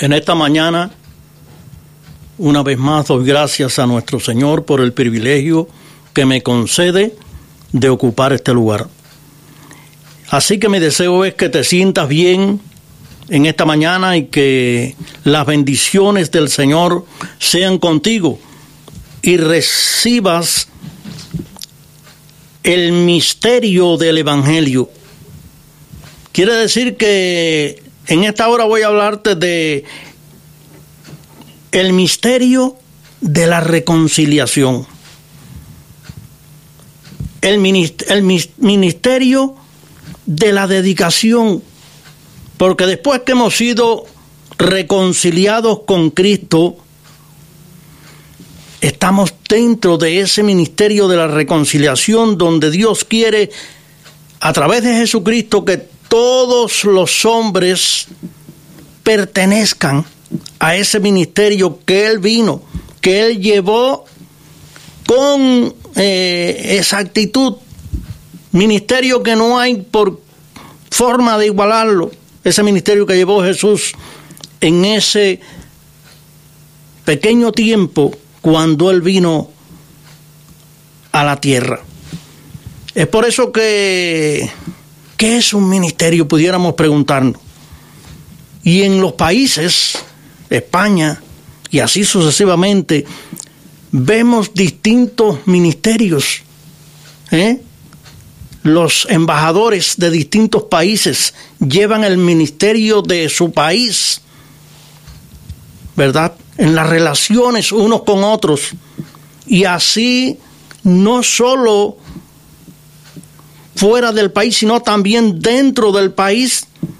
En esta mañana, una vez más, doy gracias a nuestro Señor por el privilegio que me concede de ocupar este lugar. Así que mi deseo es que te sientas bien en esta mañana y que las bendiciones del Señor sean contigo y recibas el misterio del Evangelio. Quiere decir que en esta hora voy a hablarte de el misterio de la reconciliación. El ministerio de la dedicación, porque después que hemos sido reconciliados con Cristo, estamos dentro de ese ministerio de la reconciliación donde Dios quiere, a través de Jesucristo, que todos los hombres pertenezcan a ese ministerio que Él vino, que Él llevó con exactitud, ministerio que no hay por forma de igualarlo, ese ministerio que llevó Jesús en ese pequeño tiempo cuando Él vino a la tierra. Es por eso que, ¿qué es un ministerio? Pudiéramos preguntarnos. Y en los países, España y así sucesivamente, vemos distintos ministerios. Los embajadores de distintos países llevan el ministerio de su país, ¿verdad?, en las relaciones unos con otros. Y así, no solo fuera del país, sino también dentro del país,